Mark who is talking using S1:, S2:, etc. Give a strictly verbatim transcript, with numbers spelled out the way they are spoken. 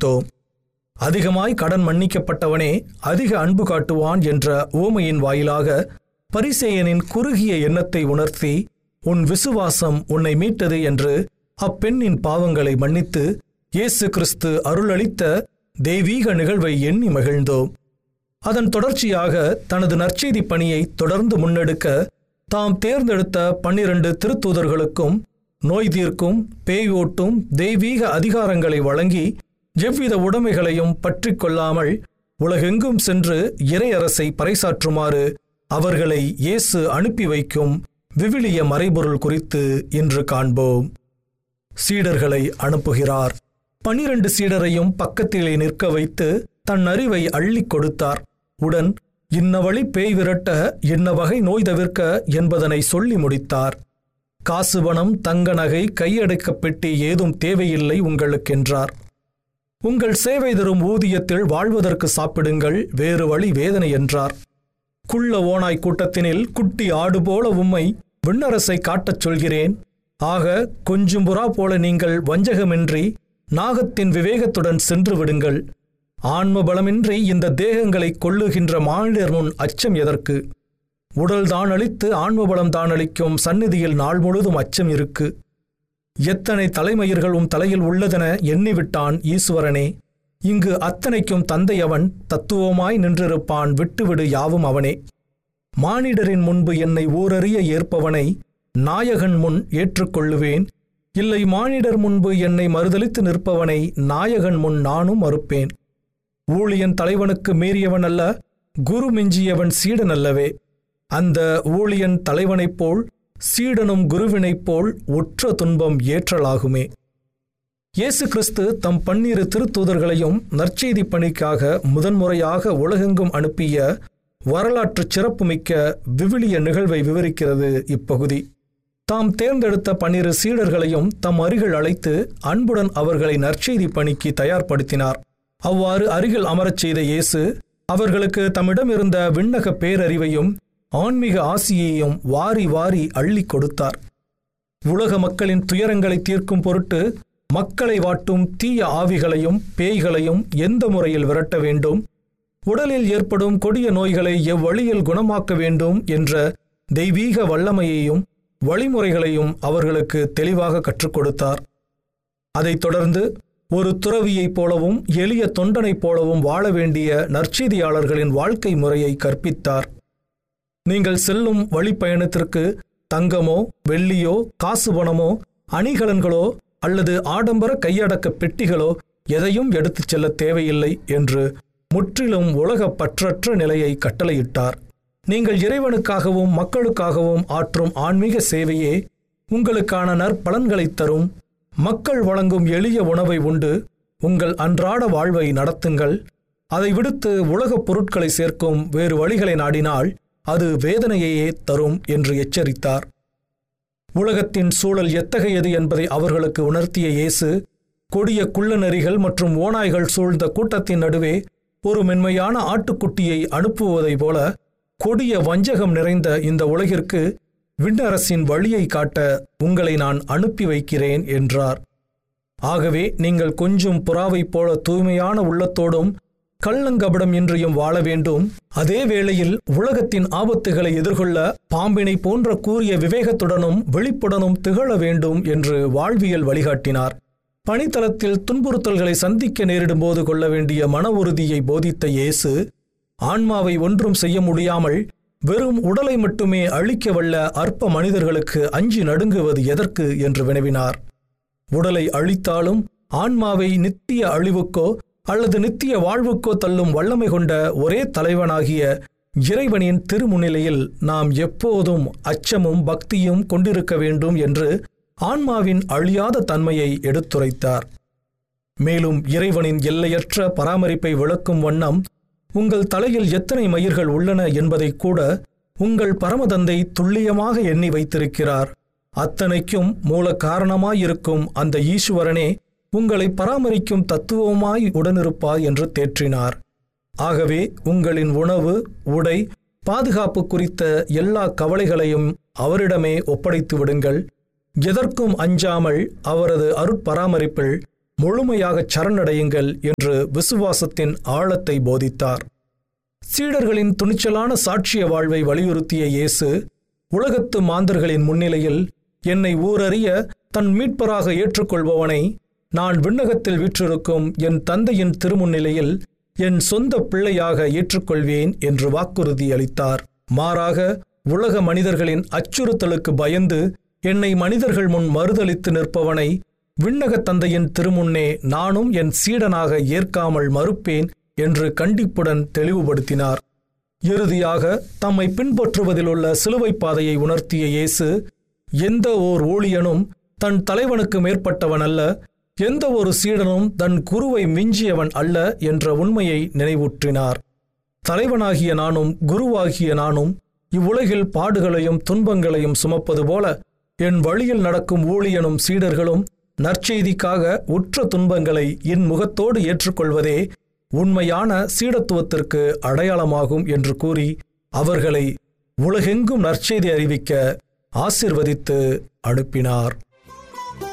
S1: படித்தோம். அதிகமாய் கடன் மன்னிக்கப்பட்டவனே அதிக அன்பு காட்டுவான் என்ற உவமையின் வாயிலாக பரிசேயனின் குறுகிய எண்ணத்தை உணர்த்தி, உன் விசுவாசம் உன்னை மீட்டது என்று அப்பெண்ணின் பாவங்களை மன்னித்து இயேசு கிறிஸ்து அருளளித்த தெய்வீக நிகழ்வை எண்ணி மகிழ்ந்தோம். அதன் தொடர்ச்சியாக தனது நற்செய்தி பணியை தொடர்ந்து முன்னெடுக்க தாம் தேர்ந்தெடுத்த பன்னிரண்டு திருத்தூதர்களுக்கும் நோய் தீர்க்கும், பேய் ஓட்டும் தெய்வீக அதிகாரங்களை வழங்கி எவ்வித உடைமைகளையும் பற்றி கொள்ளாமல் உலகெங்கும் சென்று இறையரசை பறைசாற்றுமாறு அவர்களை இயேசு அனுப்பி வைக்கும் விவிலிய மறைபொருள் குறித்து இன்று காண்போம். சீடர்களை அனுப்புகிறார். பனிரண்டு சீடரையும் பக்கத்திலே நிற்க வைத்து தன் அறிவை அள்ளிக் கொடுத்தார். உடன் இன்ன வழி பேய் விரட்ட, இன்ன வகை நோய் தவிர்க்க என்பதனை சொல்லி முடித்தார். காசு, பணம், தங்க நகை, கையடைக்க பெட்டி ஏதும் தேவையில்லை உங்களுக்கென்றார். உங்கள் சேவை தரும் ஊதியத்தில் வாழ்வதற்கு சாப்பிடுங்கள், வேறு வழி வேதனை என்றார். குள்ள ஓனாய் கூட்டத்தினில் குட்டி ஆடு போல உம்மை விண்ணரசை காட்டச் சொல்கிறேன். ஆக கொஞ்சம் புறா போல நீங்கள் வஞ்சகமின்றி நாகத்தின் விவேகத்துடன் சென்று விடுங்கள். ஆன்ம பலமின்றி இந்த தேகங்களை கொள்ளுகின்ற மானிடர் முன் அச்சம் எதற்கு? உடல் தான் அளித்து ஆன்ம பலம் தான் அளிக்கும் சந்நிதியில் நாள் முழுதும் அச்சம் இருக்கு. எத்தனை தலைமயிர்கள் உம் தலையில் உள்ளதென எண்ணிவிட்டான் ஈஸ்வரனே. இங்கு அத்தனைக்கும் தந்தை அவன், தத்துவமாய் நின்றிருப்பான், விட்டுவிடு யாவும் அவனே. மானிடரின் முன்பு என்னை ஊரறிய ஏற்பவனை நாயகன் முன் ஏற்றுக்கொள்ளுவேன். இல்லை, மானிடர் முன்பு என்னை மறுதலித்து நிற்பவனை நாயகன் முன் நானும் மறுப்பேன். ஊழியன் தலைவனுக்கு மீறியவன் அல்ல, குரு மிஞ்சியவன் சீடன் அல்லவே. அந்த ஊழியன் தலைவனைப் போல் சீடனும் குருவினைப் போல் உற்ற துன்பம் ஏற்றலாகுமே. இயேசு கிறிஸ்து தம் பன்னிரு திருத்தூதர்களையும் நற்செய்தி பணிக்காக முதன்முறையாக உலகெங்கும் அனுப்பிய வரலாற்று சிறப்புமிக்க விவிலிய நிகழ்வை விவரிக்கிறது இப்பகுதி. தாம் தேர்ந்தெடுத்த பன்னிரு சீடர்களையும் தம் அருகில் அழைத்து அன்புடன் அவர்களை நற்செய்தி பணிக்கு தயார்படுத்தினார். அவ்வாறு அருகில் அமரச் செய்த இயேசு அவர்களுக்கு தம்மிடம் இருந்த விண்ணக பேரறிவையும் ஆன்மீக ஆசியையும் வாரி வாரி அள்ளி கொடுத்தார். உலக மக்களின் துயரங்களை தீர்க்கும் பொருட்டு மக்களை வாட்டும் தீய ஆவிகளையும் பேய்களையும் எந்த முறையில் விரட்ட வேண்டும், உடலில் ஏற்படும் கொடிய நோய்களை எவ்வழியில் குணமாக்க வேண்டும் என்ற தெய்வீக வல்லமையையும் வழிமுறைகளையும் அவர்களுக்கு தெளிவாக கற்றுக் கொடுத்தார். அதைத் தொடர்ந்து ஒரு துறவியைப் போலவும் எளிய தொண்டனைப் போலவும் வாழ வேண்டிய நற்செய்தியாளர்களின் வாழ்க்கை முறையை கற்பித்தார். நீங்கள் செல்லும் வழிப்பயணத்திற்கு தங்கமோ வெள்ளியோ காசு பணமோ அணிகலன்களோ அல்லது ஆடம்பர கையடக்க பெட்டிகளோ எதையும் எடுத்துச் செல்ல தேவையில்லை என்று முற்றிலும் உலக பற்றற்ற நிலையை கட்டளையிட்டார். நீங்கள் இறைவனுக்காகவும் மக்களுக்காகவும் ஆற்றும் ஆன்மீக சேவையே உங்களுக்கான நற்பலன்களைத் தரும். மக்கள் வழங்கும் எளிய உணவை உண்டு உங்கள் அன்றாட வாழ்வை நடத்துங்கள். அதை விடுத்து உலகப் பொருட்களை சேர்க்கும் வேறு வழிகளை நாடினால் அது வேதனையையே தரும் என்று எச்சரித்தார். உலகத்தின் சூழல் எத்தகையது என்பதை அவர்களுக்கு உணர்த்திய இயேசு, கொடிய குள்ளநரிகள் மற்றும் ஓநாய்கள் சூழ்ந்த கூட்டத்தின் நடுவே ஒரு மென்மையான ஆட்டுக்குட்டியை அனுப்புவதைப் போல கொடிய வஞ்சகம் நிறைந்த இந்த உலகிற்கு விண்ணரசின் வழியை காட்ட உங்களை நான் அனுப்பி வைக்கிறேன் என்றார். ஆகவே நீங்கள் கொஞ்சம் புறாவைப் போல தூய்மையான உள்ளத்தோடும் கள்ளங்கபடம் இன்றியும் வாழ வேண்டும். அதே வேளையில் உலகத்தின் ஆபத்துகளை எதிர்கொள்ள பாம்பினை போன்ற கூரிய விவேகத்துடனும் விழிப்புடனும் திகழ வேண்டும் என்று வாழ்வியல் வழிகாட்டினார். பணித்தளத்தில் துன்புறுத்தல்களை சந்திக்க நேரிடும் போது கொள்ள வேண்டிய மன உறுதியை போதித்த இயேசு, ஆன்மாவை ஒன்றும் செய்ய முடியாமல் வெறும் உடலை மட்டுமே அழிக்க வல்ல அற்ப மனிதர்களுக்கு அஞ்சி நடுங்குவது எதற்கு என்று வினவினார். உடலை அழித்தாலும் ஆன்மாவை நித்திய அழிவுக்கோ அல்லது நித்திய வாழ்வுக்கோ தள்ளும் வல்லமை கொண்ட ஒரே தலைவனாகிய இறைவனின் திருமுன்னிலையில் நாம் எப்போதும் அச்சமும் பக்தியும் கொண்டிருக்க வேண்டும் என்று ஆன்மாவின் அழியாத தன்மையை எடுத்துரைத்தார். மேலும் இறைவனின் எல்லையற்ற பராமரிப்பை விளக்கும் வண்ணம் உங்கள் தலையில் எத்தனை மயிர்கள் உள்ளன என்பதை கூட உங்கள் பரமதந்தை துல்லியமாக எண்ணி வைத்திருக்கிறார். அத்தனைக்கும் மூல காரணமாயிருக்கும் அந்த ஈஸ்வரனே உங்களை பராமரிக்கும் தத்துவமாய் உடனிருப்பார் என்று தேற்றினார். ஆகவே உங்களின் உணவு, உடை, பாதுகாப்பு குறித்த எல்லா கவலைகளையும் அவரிடமே ஒப்படைத்து விடுங்கள். எதற்கும் அஞ்சாமல் அவரது அருட்பராமரிப்பில் முழுமையாக சரணடையுங்கள் என்று விசுவாசத்தின் ஆழத்தை போதித்தார். சீடர்களின் துணிச்சலான சாட்சிய வாழ்வை வலியுறுத்திய இயேசு, உலகத்து மாந்தர்களின் முன்னிலையில் என்னை ஊரறிய தன் மீட்பராக ஏற்றுக்கொள்பவனை நான் விண்ணகத்தில் வீற்றிருக்கும் என் தந்தையின் திருமுன்னிலையில் என் சொந்த பிள்ளையாக ஏற்றுக்கொள்வேன் என்று வாக்குறுதி அளித்தார். மாறாக உலக மனிதர்களின் அச்சுறுத்தலுக்கு பயந்து என்னை மனிதர்கள் முன் மறுதலித்து நிற்பவனை விண்ணக தந்தையின் திருமுன்னே நானும் என் சீடனாக ஏற்காமல் மறுப்பேன் என்று கண்டிப்புடன் தெளிவுபடுத்தினார். இறுதியாக தம்மை பின்பற்றுவதில் உள்ள சிலுவை பாதையை உணர்த்திய இயேசு, எந்த ஓர் ஊழியனும் தன் தலைவனுக்கு மேற்பட்டவன் அல்ல, எந்த ஒரு சீடனும் தன் குருவை மிஞ்சியவன் அல்ல என்ற உண்மையை நினைவூற்றினார். தலைவனாகிய நானும் குருவாகிய நானும் இவ்வுலகில் பாடுகளையும் துன்பங்களையும் சுமப்பது போல என் வழியில் நடக்கும் ஊழியனும் சீடர்களும் நற்செய்திக்காக உற்ற துன்பங்களை என் முகத்தோடு ஏற்றுக்கொள்வதே உண்மையான சீடத்துவத்திற்கு அடையாளமாகும் என்று கூறி அவர்களை உலகெங்கும் நற்செய்தி அறிவிக்க ஆசிர்வதித்து அனுப்பினார்.